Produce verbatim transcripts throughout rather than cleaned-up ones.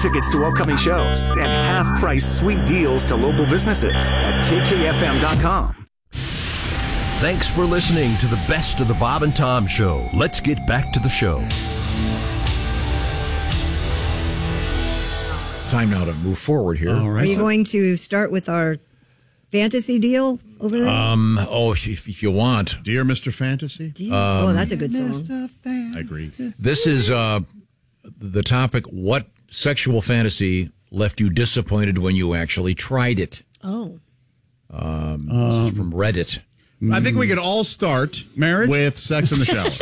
tickets to upcoming shows and half-price sweet deals to local businesses at K K F M dot com. Thanks for listening to the Best of the Bob and Tom Show. Let's get back to the show. Time now to move forward here. All right. Are you going to start with our fantasy deal over there? Um. Oh, if, if you want. Dear Mister Fantasy? Dear, um, oh, that's a good song. I agree. This is uh, the topic, what sexual fantasy left you disappointed when you actually tried it? Oh. Um, this is from Reddit. I think we could all start marriage with sex in the shower.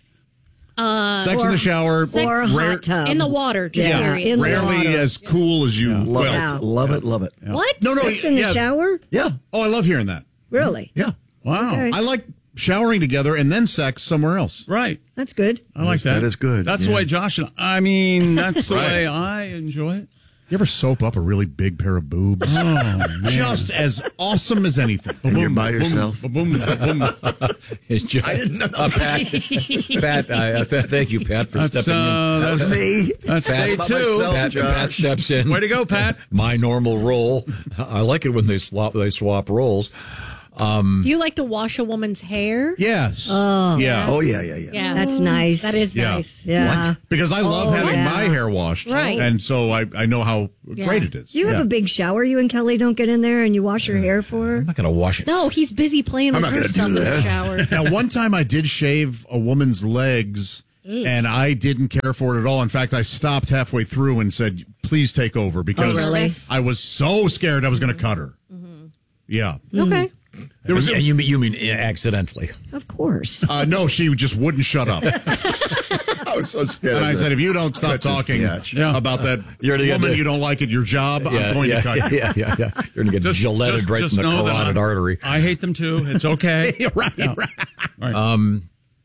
uh, sex or, in the shower, sex, or hot tub in the water. Just yeah, period. in rarely the water. as cool as you. Yeah. Love well, it, love it, love it. Yeah. What? No, no, Sex in the yeah. shower? Yeah. Oh, I love hearing that. Really? Yeah. Wow. Okay. I like showering together and then sex somewhere else. Right. That's good. I like Yes, that. that is good. That's Yeah. the way Josh and I mean, that's the Right. way I enjoy it. You ever soap up a really big pair of boobs? Oh, man. Just as awesome as anything. And you're by yourself. Boom, boom, boom. It's just, I didn't know. Uh, Pat, Pat uh, th- thank you, Pat, for That's, stepping uh, in. That was me. That's Pat, day by two. myself. Pat, Josh. Pat steps in. Way to go, Pat. My normal role. I like it when they swap. They swap roles. Do you like to wash a woman's hair? Yes. Oh. Yeah. Oh, yeah, yeah, yeah. Yeah. That's nice. That is Yeah. nice. Yeah. Because I love Oh, having yeah. my hair washed. Right. And so I, I know how Yeah. great it is. You have Yeah. a big shower. You and Kelly don't get in there and you wash your hair for her? I'm not going to wash it. No, he's busy playing I'm with not her gonna stuff do in the that. shower. Now, one time I did shave a woman's legs, and I didn't care for it at all. In fact, I stopped halfway through and said, please take over, because Oh, really? I was so scared I was going to cut her. Yeah. Okay. There was, And you mean you mean accidentally? Of course. uh, no, she just wouldn't shut up. I was so scared. And of I that. said, if you don't stop Cut this talking biatch. Yeah. about that You're gonna woman get- you don't like at your job, I'm going yeah, to cut yeah, you. yeah, yeah, yeah. You're going to get Just, gilletted just- right just in the know that carotid I- artery. I hate them too. It's okay. right, Yeah. right. Um,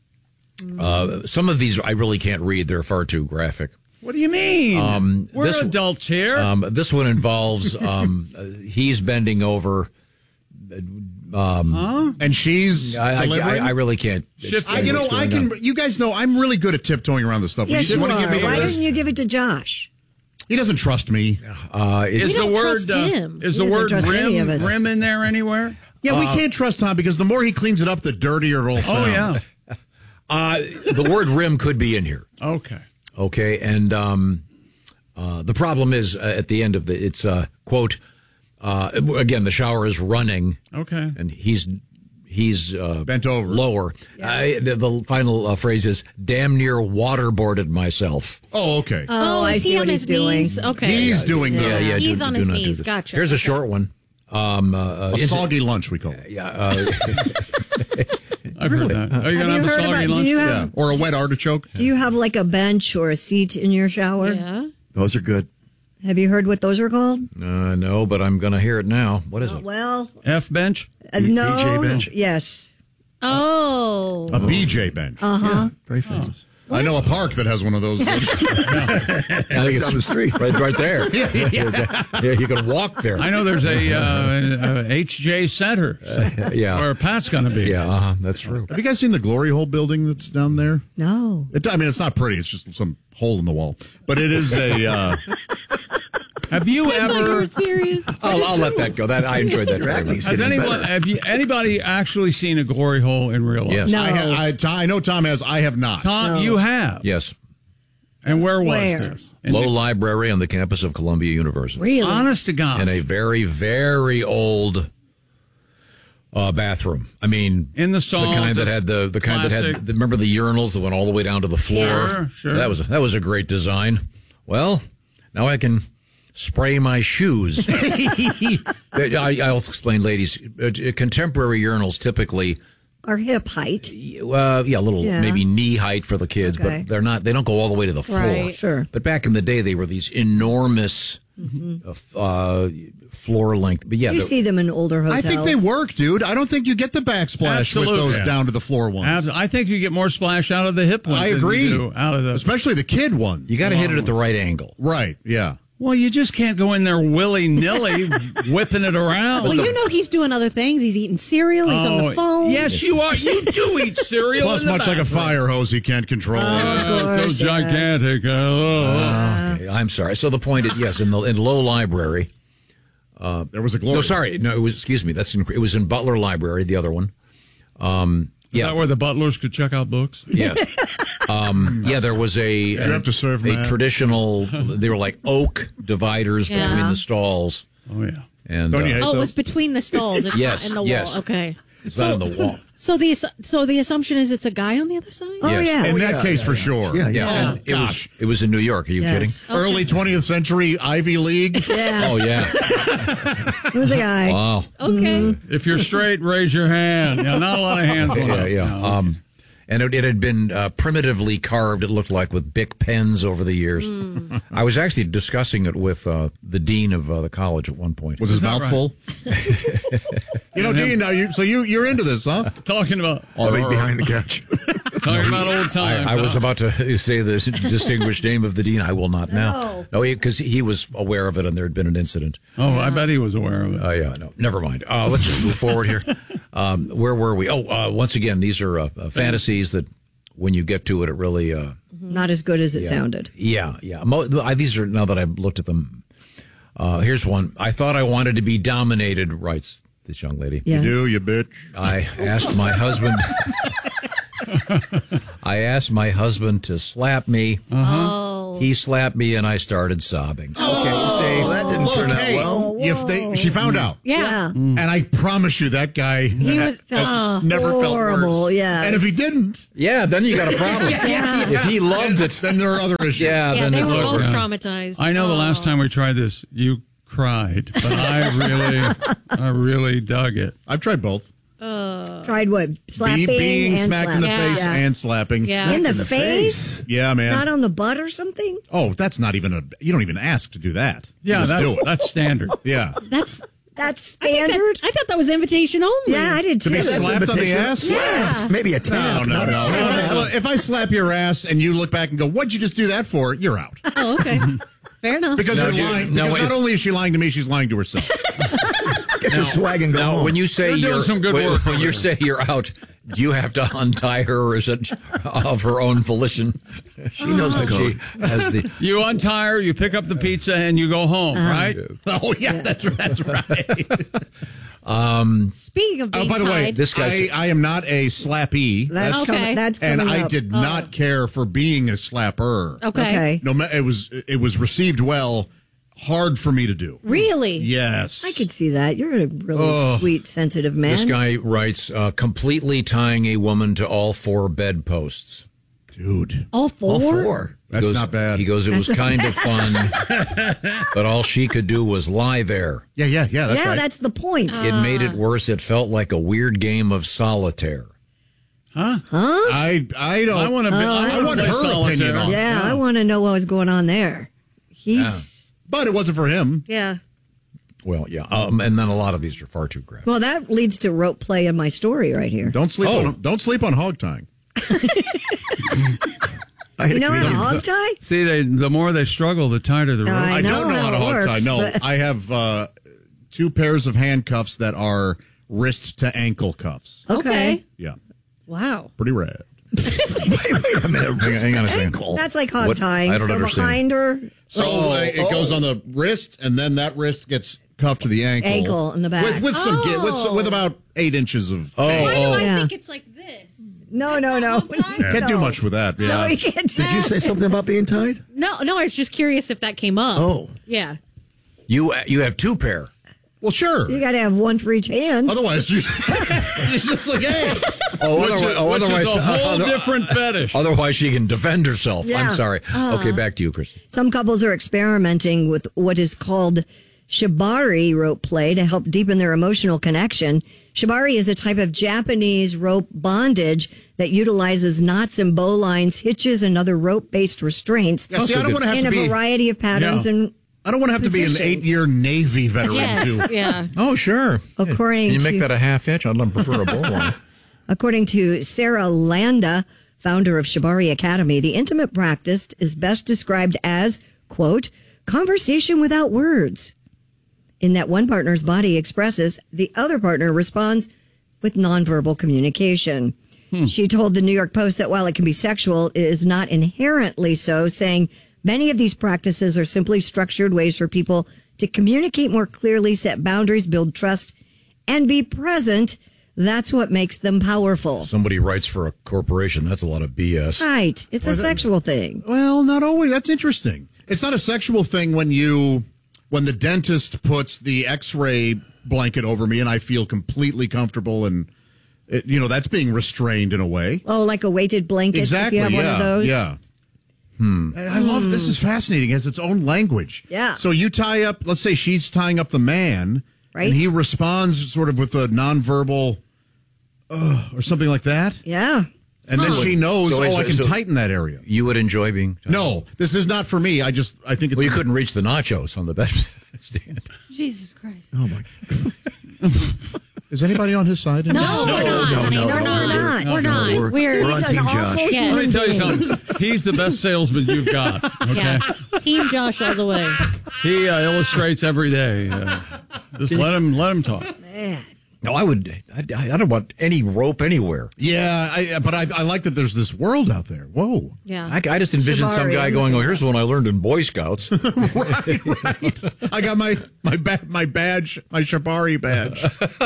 uh, some of these I really can't read. They're far too graphic. What do you mean? Um, We're this- adults here. Um, this one involves um, uh, he's bending over. And she's I, I, I, delivering. I really can't. Shift- I, explain you know, what's I going can. on. You guys know I'm really good at tiptoeing around this stuff. Yes, you you want are. to give me the Why list? didn't you give it to Josh? He doesn't trust me. Uh, it- is We the don't word trust uh, him. is He the doesn't word trust any of rim us. rim in there anywhere? Yeah, we can't trust Tom because the more he cleans it up, the dirtier it'll Oh sound. yeah. uh, the word rim could be in here. Okay. Okay, and um, uh, the problem is uh, at the end of the it's uh, quote uh, again the shower is running. Okay. and he's he's uh, Bent over. lower. I, the, the final uh, phrase is damn near waterboarded myself. Oh, okay. Oh, I is see he what on he's his doing. knees? Okay. He's doing Yeah, the, yeah. He's do- on do his not do knees. this. Gotcha. Here's a Okay. short one. Um, uh, uh, a is it- soggy lunch, we call it. yeah. Uh, I've heard that. Are you Have gonna you have a heard soggy about? lunch? Do you Yeah, have? or a wet artichoke. Do you have like a bench or a seat in your shower? Yeah. Those are good. Have you heard what those are called? uh, no, but I'm going to hear it now. What is it? Well, F bench. uh, B- no. B J bench? Yes. Oh. A B J bench. Uh-huh. Very famous. I know a park that has one of those. I think it's Down the street. right, right there. yeah, yeah, you can walk there. I know there's a, uh, a H J Center Uh, yeah, where Pat's going to be. yeah, uh-huh, that's true. Have you guys seen the Glory Hole building that's down there? No. It, I mean, it's not pretty. It's just some hole in the wall. But it is a. Uh, Have you ever? You're serious? I'll, I'll let that go. That I enjoyed that. Your very acting's much. Has getting anyone? better. Have you? Anybody actually seen a glory hole in real life? Yes. No. I, ha- I, Tom- I know Tom has. I have not. Tom, No. you have. Yes, And where was Where? this? In Low the- Library on the campus of Columbia University. Really? Honest to God. In a very, very old uh, bathroom. I mean, In the stall, the kind that just had the the kind that classic. had. The, remember the urinals that went all the way down to the floor? Sure, sure. That was that was a great design. Well, now I can spray my shoes. I, I'll explain, ladies. Uh, contemporary urinals typically. Our hip height. Uh, yeah, a little Yeah. maybe knee height for the kids, Okay. but they're not. They don't go all the way to the floor. Right. Sure. But back in the day, they were these enormous uh, f- uh, floor length. But yeah, You the- see them in older I hotels. think they work, dude. I don't think you get the backsplash Absolutely. with those Yeah. down to the floor ones. Abs- I think you get more splash out of the hip ones. I than agree. you do out of the. Especially the kid ones. you got to hit it at the right angle. Right, yeah. Well, you just can't go in there willy-nilly whipping it around. Well, you know he's doing other things. He's eating cereal. He's on the phone. Yes, you are. You do eat cereal. Plus, in the much like a bathroom. fire hose, he can't control. Yeah, course, so gigantic. Uh, oh. Okay, I'm sorry. So the point is, yes, in the in Low Library. There was a glory. No, sorry. No, it was. Excuse me. That's in, it was in Butler Library. The other one. Um, Is yeah. that where the butlers could check out books? Yes. Um, yeah, there was a you have to serve a Matt? traditional. They were like oak dividers Yeah. between the stalls, Oh, yeah. and Don't you uh, hate Oh, it was those? between the stalls. It's Yes, not in the yes. wall. Okay. it's not in the wall. So the assu- so the assumption is it's a guy on the other side. Oh, Yes. yeah. In that yeah, case, yeah, for yeah. sure. Yeah, Yeah, yeah. and it was it was in New York. Are you Yes. Early twentieth century Ivy League. kidding? Yeah. Oh yeah. It was a guy. Wow. Okay. If you're straight, raise your hand. Yeah, not a lot of hands. going Yeah, up. yeah. No. Um, and it, it had been uh, primitively carved. It looked like with Bic pens over the years. I was actually discussing it with uh, the dean of uh, the college at one point. Was his that mouth right? full? You know, Dean, now you so you you're into this, huh? Talking about All the way behind the couch. talking about old times. I, I was huh? about to say the distinguished name of the dean. I will not now. No, because he, he was aware of it and there had been an incident. Oh, I bet he was aware of it. Oh, yeah, no, never mind. Uh, let's just move forward here. Um, where were we? Oh, uh, once again, these are uh, uh, fantasies that when you get to it, it really, uh, Not as good as it sounded. yeah, yeah. Mo- I, these are, now that I've looked at them, uh, here's one. I thought I wanted to be dominated, writes this young lady. Yes. You do, you bitch. I asked my husband. I asked my husband to slap me. Oh. He slapped me, and I started sobbing. Okay, see, that didn't turn out Hey, well. if they, she found out. Yeah. And I promise you, that guy He was has oh. never felt horrible, worse. yes. And if he didn't, Yeah, then you got a problem. Yeah. If he loved it, then there are other issues. yeah, Yeah, then they it's were over. both traumatized. I know the Oh. last time we tried this, you cried, but I really, I really dug it. I've tried both. Tried what? Slapping Be, being and smacked in the slapping. face Yeah. and slapping. Yeah. In the, In the face? face. Yeah, man. Not on the butt or something? Oh, that's not even a. You don't even ask to do that. You Yeah, just that's do it. that's standard. Yeah. That's That's I think that- standard? I thought that was invitation only. Yeah, I did To too. be slapped on the ass? Yeah. Maybe a No, tap. no, not no. a If slap. I, if I slap your ass and you look back and go, "What'd you just do that for?" You're out Oh, okay. Fair enough. because No, you're dude, lying. no, because if- not only is she lying to me, she's lying to herself. Get your swag and go Now, home. when you say You're doing you're some good when, work when over you there. say you're out, do you have to untie her, or is it of her own volition? she knows the She code. has the. You untie her, you pick up the pizza, and you go home, right? Oh yeah, that's that's right. Speaking of being Oh, by the way, tied, This guy's- I, I am not a slappee. That's, Okay. coming, that's and coming I up. did not care for being a slapper. okay. Okay. No, ma- it was it was received well. Hard for me to do. Really? Yes, I could see that. You're a really sweet, sensitive man. This guy writes, uh, completely tying a woman to all four bedposts. dude. All four? All four. He That's goes- not bad. He goes, it was kind of fun, but all she could do was lie there. Yeah, yeah, yeah. That's yeah, right. that's the point. It made it worse. It felt like a weird game of solitaire. I I don't. I want to. I, I want play her solitaire. opinion on it. yeah, I want to know what was going on there. He's But it wasn't for him. Yeah. Well, yeah, um, and then a lot of these are far too graphic. well. That leads to rope play in my story right here. Don't sleep. Oh. On, don't sleep on hog tying. I had You a know how to comedian- hog tie? See, they, the more they struggle, the tighter the rope. I I, know don't know how how to it hog tie. works, No, but- I have uh, two pairs of handcuffs that are wrist to ankle cuffs. Okay. Yeah, Wow. pretty rad. Wait a minute. Hang, hang on a second. Ankle. That's like hog What? tying. I don't so understand. behind her, So uh, it goes on the wrist, and then that wrist gets cuffed to the ankle. Ankle in the back. with, with some gi- with, some- with about eight inches of. Oh, Why do oh. I Yeah. think it's like this? no, no, no. Can't do No. much with that. Yeah. No, you can't do Did you say something about being tied? No, no, I was just curious if that came up. Oh. Yeah. You you have two pair. Well, sure. You got to have one for each hand. Otherwise, you- it's just like, hey. Oh, Which, is, otherwise, oh, which is otherwise, a whole other- different fetish. otherwise she can defend herself. Yeah. I'm sorry. Okay, back to you, Kristen. Some couples are experimenting with what is called shibari rope play to help deepen their emotional connection. Shibari is a type of Japanese rope bondage that utilizes knots and bowlines, hitches, and other rope-based restraints Yeah, see, I don't want to have in to a be. variety of patterns Yeah. and I don't want to have to be an positions. eight-year Navy veteran Yes. too. Yeah. Oh, sure. According Can you to- make that a half inch? I'd prefer a bowl one. According to Sarah Landa, founder of Shibari Academy, the intimate practice is best described as, quote, conversation without words, in that one partner's body expresses, the other partner responds with nonverbal communication. Hmm. She told the New York Post that while it can be sexual, it is not inherently so, saying many of these practices are simply structured ways for people to communicate more clearly, set boundaries, build trust, and be present. That's what makes them powerful. Somebody writes for a corporation. That's a lot of B S. Right. It's well, a that, sexual thing. Well, not always. That's interesting. It's not a sexual thing when you, when the dentist puts the x-ray blanket over me and I feel completely comfortable and, it, you know, that's being restrained in a way. Oh, like a weighted blanket? Exactly. If you have yeah. one of those? Yeah. Hmm. I love hmm. this. Is fascinating. It has its own language. Yeah. So you tie up, let's say she's tying up the man, right? And he responds sort of with a nonverbal, uh, or something like that. Yeah. And huh. then she knows, so, oh, so, I can so tighten that area. You would enjoy being tightened. No, this is not for me. I just, I think it's... Well, you couldn't reach the nachos on the bed stand. Jesus Christ. Oh, my God. Is anybody on his side? No, no, no, no, no, no, we're not. no, We're not. We're, we're, we're on Team Josh. Yes. Let me tell you something. He's the best salesman you've got. Okay, yeah. Team Josh all the way. He uh, illustrates every day. Uh, just let him let him talk. Man. No, I would. I, I don't want any rope anywhere. Yeah, I, but I, I like that there's this world out there. Whoa. Yeah. I, I just envisioned some guy going, "Oh, here's one I learned in Boy Scouts." right, right. I got my my ba- my badge, my Shibari badge.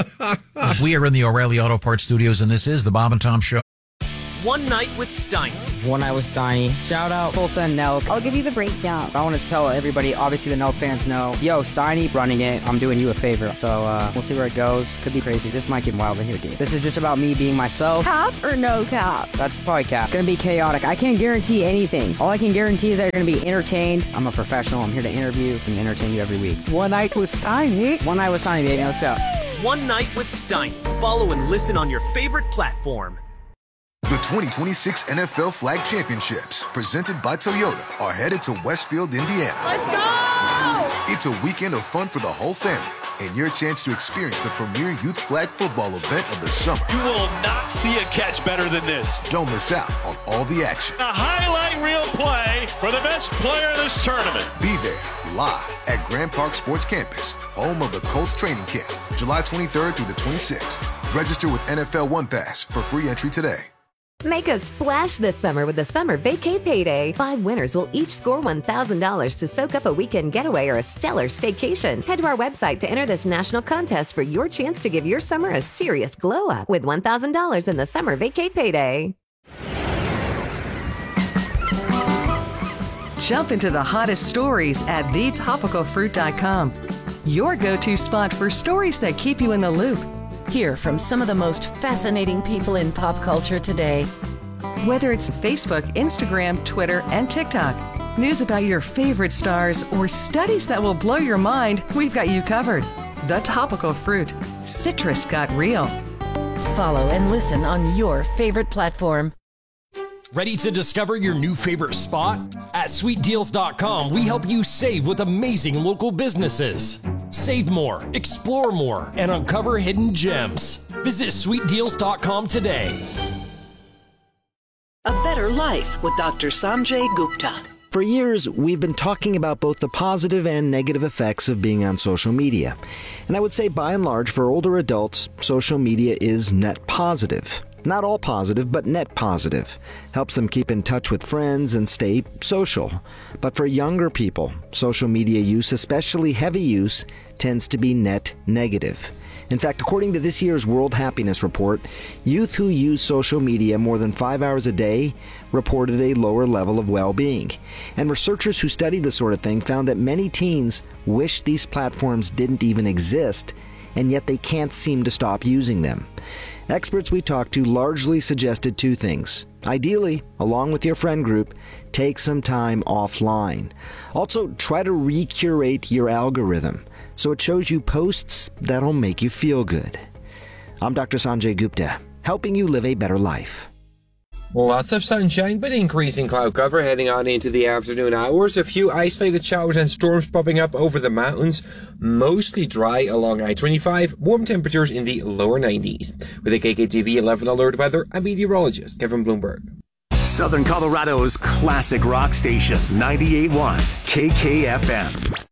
We are in the O'Reilly Auto Parts Studios, and this is the Bob and Tom Show. One Night with Steiny. One Night with Steiny. Shout out Tulsa and Nelk. I'll give you the breakdown. I want to tell everybody, obviously the Nelk fans know, yo, Steiny running it. I'm doing you a favor. So uh, we'll see where it goes. Could be crazy. This might get wild in here, dude. This is just about me being myself. Cap or no cap? That's probably cap. Gonna be chaotic. I can't guarantee anything. All I can guarantee is that you're gonna be entertained. I'm a professional. I'm here to interview and entertain you every week. One Night with Steiny. One Night with Steiny, baby. Let's go. One Night with Steiny. Follow and listen on your favorite platform. The twenty twenty-six N F L Flag Championships, presented by Toyota, are headed to Westfield, Indiana. Let's go! It's a weekend of fun for the whole family and your chance to experience the premier youth flag football event of the summer. You will not see a catch better than this. Don't miss out on all the action. A highlight reel play for the best player of this tournament. Be there live at Grand Park Sports Campus, home of the Colts training camp, July twenty-third through the twenty-sixth. Register with N F L One Pass for free entry today. Make a splash this summer with the Summer Vacay Payday. Five winners will each score one thousand dollars to soak up a weekend getaway or a stellar staycation. Head to our website to enter this national contest for your chance to give your summer a serious glow up with one thousand dollars in the Summer Vacay Payday. Jump into the hottest stories at the topical fruit dot com. Your go-to spot for stories that keep you in the loop. Hear from some of the most fascinating people in pop culture today. Whether it's Facebook, Instagram, Twitter, and TikTok, news about your favorite stars, or studies that will blow your mind, we've got you covered. The Topical Fruit. Citrus got real. Follow and listen on your favorite platform. Ready to discover your new favorite spot? At sweet deals dot com, we help you save with amazing local businesses. Save more, explore more, and uncover hidden gems. Visit sweet deals dot com today. A Better Life with Doctor Sanjay Gupta. For years, we've been talking about both the positive and negative effects of being on social media. And I would say, by and large, for older adults, social media is net positive. Not all positive, but net positive. Helps them keep in touch with friends and stay social. But for younger people, social media use, especially heavy use, tends to be net negative. In fact, according to this year's World Happiness Report, youth who use social media more than five hours a day reported a lower level of well-being. And researchers who studied this sort of thing found that many teens wish these platforms didn't even exist, and yet they can't seem to stop using them. Experts we talked to largely suggested two things. Ideally, along with your friend group, take some time offline. Also, try to recurate your algorithm so it shows you posts that'll make you feel good. I'm Doctor Sanjay Gupta, helping you live a better life. Lots of sunshine, but increasing cloud cover heading on into the afternoon hours. A few isolated showers and storms popping up over the mountains. Mostly dry along I twenty-five. Warm temperatures in the lower nineties. With a K K T V eleven alert weather, I'm meteorologist Kevin Bloomberg. Southern Colorado's classic rock station, ninety-eight point one K K F M.